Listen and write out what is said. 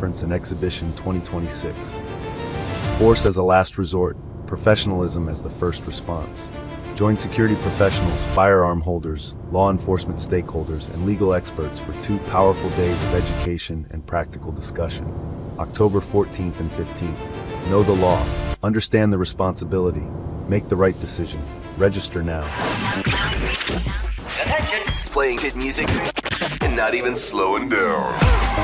Conference and Exhibition 2026. Force as a last resort, professionalism as the first response. Join security professionals, firearm holders, law enforcement stakeholders, and legal experts for 2 powerful days of education and practical discussion. October 14th and 15th. Know the law, understand the responsibility, make the right decision. Register now. Attention! Playing hit music and not even slowing down.